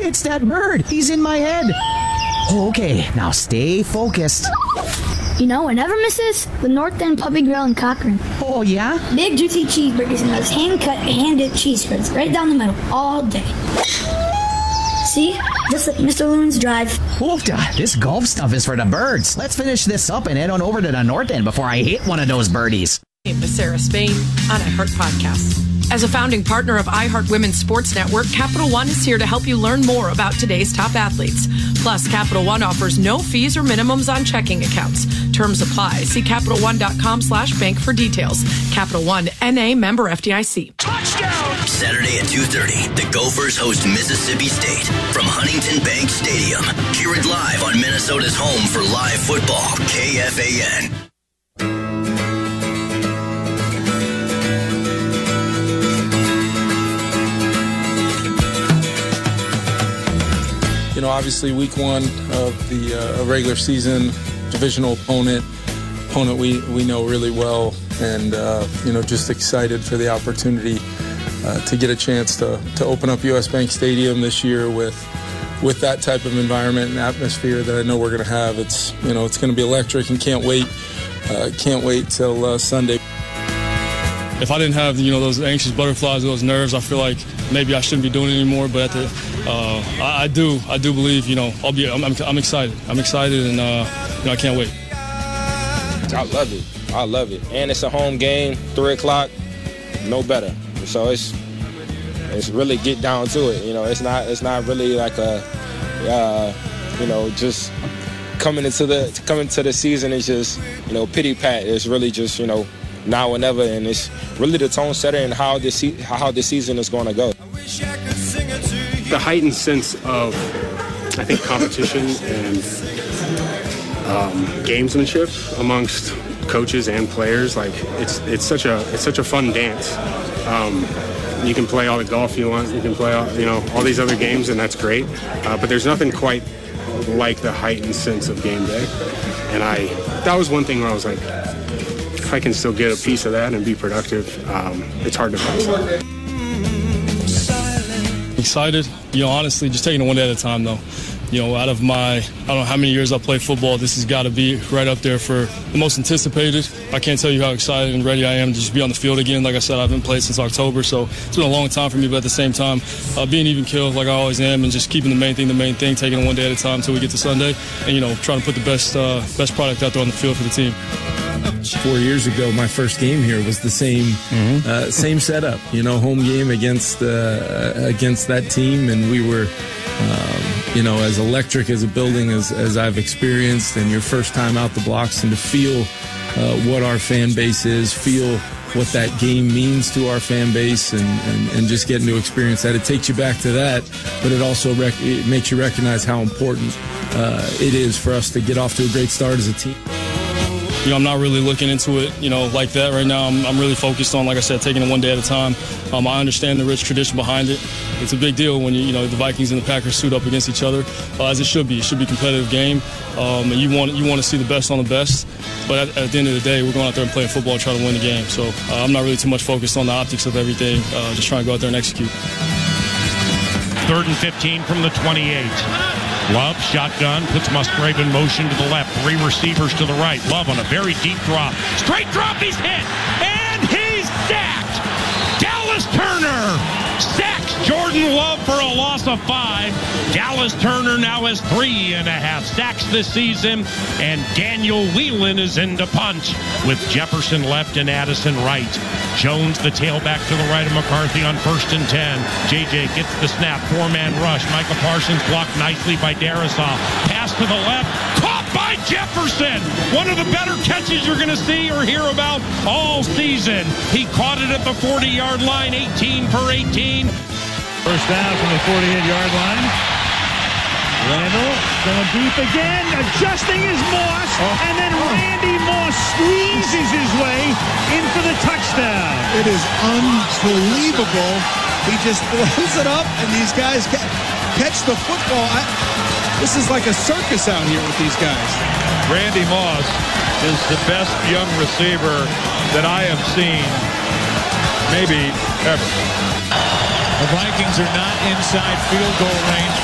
It's that bird. He's in my head. Okay, now stay focused. You know, I never miss this. The North End Puppy Grill in Cochrane. Oh, yeah? Big juicy cheeseburgers and those hand-cut, hand-dipped cheese spreads right down the middle all day. See? Just like Mr. Loon's Drive. Oh, this golf stuff is for the birds. Let's finish this up and head on over to the North End before I hit one of those birdies. With Sarah Spain on iHeart Podcasts. As a founding partner of iHeart Women's Sports Network, Capital One is here to help you learn more about today's top athletes. Plus, Capital One offers no fees or minimums on checking accounts. Terms apply. See CapitalOne.com/bank for details. Capital One, N.A. member FDIC. Touchdown! Saturday at 2:30, the Gophers host Mississippi State from Huntington Bank Stadium. Hear it live on Minnesota's home for live football, KFAN. You know, obviously week one of the regular season, divisional opponent we know really well, and you know, just excited for the opportunity to get a chance to open up US Bank Stadium this year with that type of environment and atmosphere that I know we're going to have. It's, you know, it's going to be electric, and can't wait till Sunday. If I didn't have, you know, those anxious butterflies, those nerves, I feel like maybe I shouldn't be doing it anymore. But I do believe, you know, I'm excited. I'm excited, and you know, I can't wait. I love it, and it's a home game, 3:00, no better. So it's really get down to it. You know, it's not really like a you know, just coming into the season is just, you know, pity pat. It's really just, you know, now or never, and it's really the tone setter and how this season is going to go. The heightened sense of, I think, competition and gamesmanship amongst coaches and players, like it's such a fun dance. You can play all the golf you want, you can play all these other games, and that's great. But there's nothing quite like the heightened sense of game day, and that was one thing where I was like, if I can still get a piece of that and be productive, it's hard to pass. Excited, you know, honestly, just taking it one day at a time, though. You know, out of I don't know how many years I played football, this has got to be right up there for the most anticipated. I can't tell you how excited and ready I am to just be on the field again. Like I said, I haven't played since October, so it's been a long time for me, but at the same time, being even killed like I always am, and just keeping the main thing, taking it one day at a time until we get to Sunday, and, you know, trying to put the best product out there on the field for the team. 4 years ago, my first game here was the same setup, you know, home game against that team, and we were, you know, as electric as a building as I've experienced, and your first time out the blocks, and to feel what our fan base is, feel what that game means to our fan base, and just getting to experience that. It takes you back to that, but it also it makes you recognize how important it is for us to get off to a great start as a team. You know, I'm not really looking into it, you know, like that right now. I'm really focused on, like I said, taking it one day at a time. I understand the rich tradition behind it. It's a big deal when the Vikings and the Packers suit up against each other, as it should be. It should be a competitive game, and you want to see the best on the best. But at the end of the day, we're going out there and playing football and trying to win the game. So I'm not really too much focused on the optics of everything. Just trying to go out there and execute. 3rd and 15 from the 28. Love, shotgun, puts Musgrave in motion to the left. 3 receivers to the right. Love on a very deep drop. Straight drop, he's hit! And he's sacked! Dallas Turner sacks Jordan Love for a loss of 5. Dallas Turner now has 3.5 sacks this season, and Daniel Whelan is in to punch with Jefferson left and Addison right. Jones, the tailback to the right of McCarthy on 1st and 10. JJ gets the snap, 4-man rush. Micah Parsons blocked nicely by Darisaw. Pass to the left, caught by Jefferson. One of the better catches you're going to see or hear about all season. He caught it at the 40-yard line, 18 for 18. First down from the 48-yard line. Randall going deep again, adjusting his Moss, and then Randy Moss squeezes his way in for the touchdown. It is unbelievable. He just throws it up, and these guys catch the football. This is like a circus out here with these guys. Randy Moss is the best young receiver that I have seen, maybe ever. The Vikings are not inside field goal range